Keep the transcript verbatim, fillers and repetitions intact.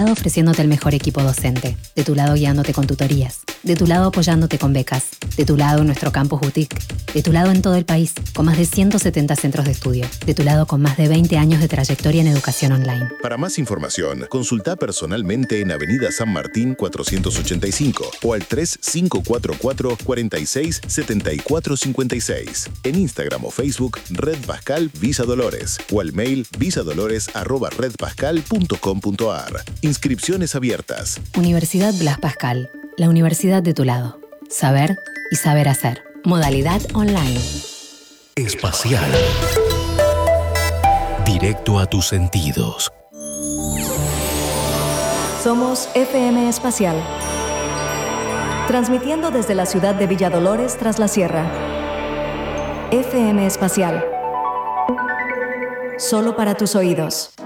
lado ofreciéndote el mejor equipo docente, de tu lado guiándote con tutorías, de tu lado apoyándote con becas, de tu lado en nuestro campus boutique, de tu lado en todo el país, con más de ciento setenta centros de estudio, de tu lado con más de veinte años de trayectoria en educación online. Para más información, consulta personalmente en Avenida San Martín cuatrocientos ochenta y cinco o al tres cinco cuatro cuatro, cuatro seis, siete cuatro cinco seis. En Instagram o Facebook, Red Pascal Visa Dolores o al mail visadolores arroba redpascal punto com punto a r. Inscripciones abiertas. Universidad Blas Pascal, la universidad de tu lado. Saber y saber hacer. Modalidad online. Espacial. Directo a tus sentidos. Somos F M Espacial. Transmitiendo desde la ciudad de Villa Dolores tras la sierra. F M Espacial. Solo para tus oídos.